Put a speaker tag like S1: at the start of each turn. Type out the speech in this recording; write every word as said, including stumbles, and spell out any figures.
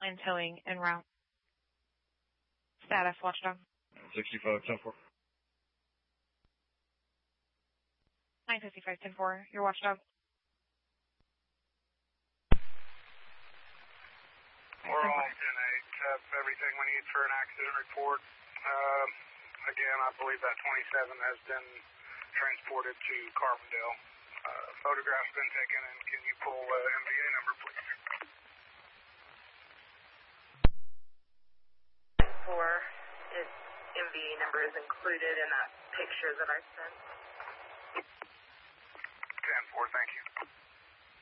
S1: and towing en route. Status, Watchdog.
S2: sixty-five, ten four.
S1: nine fifty-five, ten four, your Watchdog.
S3: We're all ten eight, have everything we need for an accident report. Uh, again, I believe that twenty-seven has been transported to Carbondale. Uh, photograph's been taken, and can you pull uh, M V A number, please?
S4: Four, its M V A number is included in that picture that I sent.
S3: ten four, thank you.